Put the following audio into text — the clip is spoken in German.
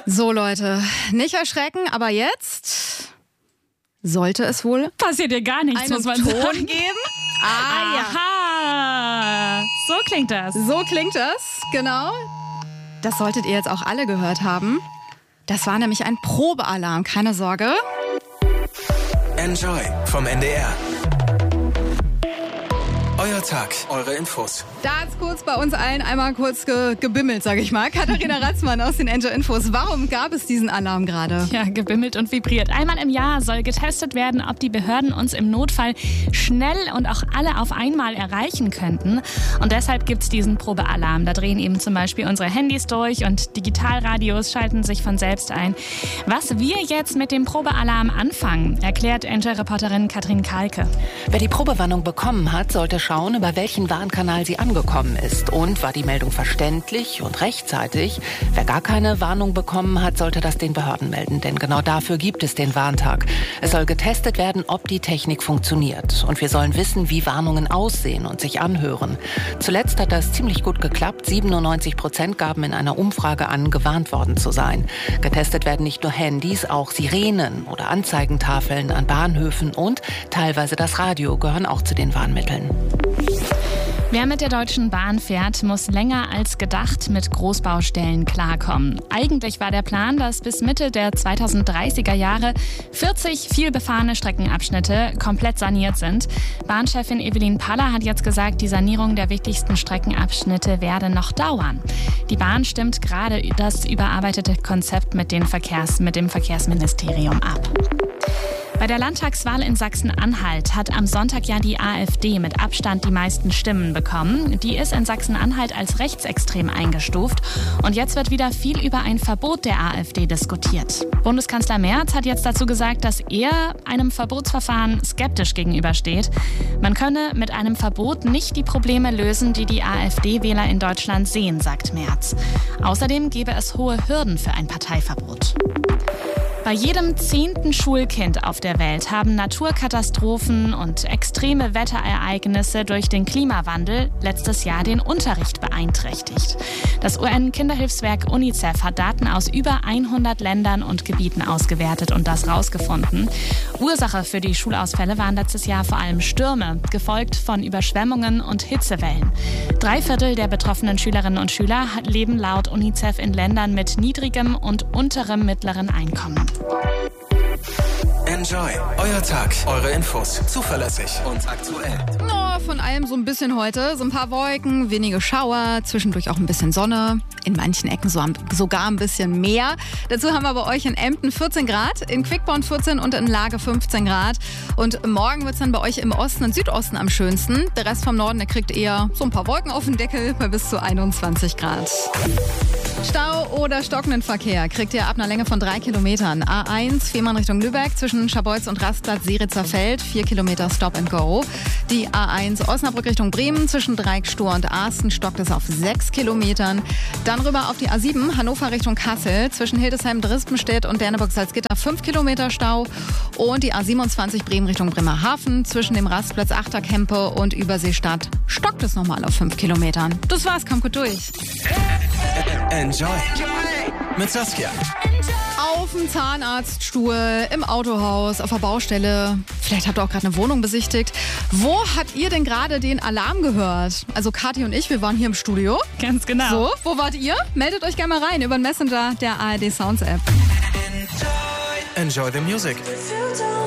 So Leute, nicht erschrecken, aber jetzt sollte es wohl passiert dir gar nichts, einen muss man Ton sagen. geben. Aha, so klingt das. So klingt das, genau. Das solltet ihr jetzt auch alle gehört haben. Das war nämlich ein Probealarm, keine Sorge. Enjoy vom NDR. Euer Tag, eure Infos. Da hat's kurz bei uns allen einmal kurz gebimmelt, sag ich mal. Katharina Ratzmann aus den Enjoy Infos. Warum gab es diesen Alarm gerade? Ja, gebimmelt und vibriert. Einmal im Jahr soll getestet werden, ob die Behörden uns im Notfall schnell und auch alle auf einmal erreichen könnten. Und deshalb gibt's diesen Probealarm. Da drehen eben zum Beispiel unsere Handys durch und Digitalradios schalten sich von selbst ein. Was wir jetzt mit dem Probealarm anfangen, erklärt Enjoy-Reporterin Katrin Kalke. Wer die Probewarnung bekommen hat, sollte schauen, über welchen Warnkanal sie angekommen ist. Und war die Meldung verständlich und rechtzeitig? Wer gar keine Warnung bekommen hat, sollte das den Behörden melden. Denn genau dafür gibt es den Warntag. Es soll getestet werden, ob die Technik funktioniert. Und wir sollen wissen, wie Warnungen aussehen und sich anhören. Zuletzt hat das ziemlich gut geklappt. 97% gaben in einer Umfrage an, gewarnt worden zu sein. Getestet werden nicht nur Handys, auch Sirenen oder Anzeigentafeln an Bahnhöfen und teilweise das Radio gehören auch zu den Warnmitteln. Wer mit der Deutschen Bahn fährt, muss länger als gedacht mit Großbaustellen klarkommen. Eigentlich war der Plan, dass bis Mitte der 2030er Jahre 40 vielbefahrene Streckenabschnitte komplett saniert sind. Bahnchefin Evelyn Paller hat jetzt gesagt, die Sanierung der wichtigsten Streckenabschnitte werde noch dauern. Die Bahn stimmt gerade das überarbeitete Konzept mit dem Verkehrsministerium ab. Bei der Landtagswahl in Sachsen-Anhalt hat am Sonntag ja die AfD mit Abstand die meisten Stimmen bekommen. Die ist in Sachsen-Anhalt als rechtsextrem eingestuft. Und jetzt wird wieder viel über ein Verbot der AfD diskutiert. Bundeskanzler Merz hat jetzt dazu gesagt, dass er einem Verbotsverfahren skeptisch gegenübersteht. Man könne mit einem Verbot nicht die Probleme lösen, die die AfD-Wähler in Deutschland sehen, sagt Merz. Außerdem gäbe es hohe Hürden für ein Parteiverbot. Bei jedem 10. Schulkind auf der Welt haben Naturkatastrophen und extreme Wetterereignisse durch den Klimawandel letztes Jahr den Unterricht beeinträchtigt. Das UN-Kinderhilfswerk UNICEF hat Daten aus über 100 Ländern und Gebieten ausgewertet und das rausgefunden. Ursache für die Schulausfälle waren letztes Jahr vor allem Stürme, gefolgt von Überschwemmungen und Hitzewellen. 3/4 der betroffenen Schülerinnen und Schüler leben laut UNICEF in Ländern mit niedrigem und unterem mittleren Einkommen. Enjoy, euer Tag, eure Infos, zuverlässig und aktuell. Oh, von allem so ein bisschen heute. So ein paar Wolken, wenige Schauer, zwischendurch auch ein bisschen Sonne. In manchen Ecken sogar ein bisschen mehr. Dazu haben wir bei euch in Emden 14 Grad, in Quickborn 14 und in Lage 15 Grad. Und morgen wird es dann bei euch im Osten und Südosten am schönsten. Der Rest vom Norden, der kriegt eher so ein paar Wolken auf den Deckel bei bis zu 21 Grad. Stau oder stockenden Verkehr kriegt ihr ab einer Länge von 3 Kilometern. A1, Fehmarn Richtung Lübeck zwischen Scharbeutz und Rastplatz Seritzer Feld, 4 Kilometer Stop and Go. Die A1 Osnabrück Richtung Bremen zwischen Dreieck, Stur und Arsten stockt es auf 6 Kilometern. Dann rüber auf die A7 Hannover Richtung Kassel zwischen Hildesheim, Drispenstedt und Derneburg-Salzgitter 5 Kilometer Stau. Und die A27 Bremen Richtung Bremerhaven zwischen dem Rastplatz Achterkempe und Überseestadt stockt es nochmal auf 5 Kilometern. Das war's, kommt gut durch. Enjoy mit Saskia. Auf dem Zahnarztstuhl, im Autohaus, auf der Baustelle. Vielleicht habt ihr auch gerade eine Wohnung besichtigt. Wo habt ihr denn gerade den Alarm gehört? Also Kathi und ich, wir waren hier im Studio. Ganz genau. So, wo wart ihr? Meldet euch gerne mal rein über den Messenger der ARD Sounds App. Enjoy the music.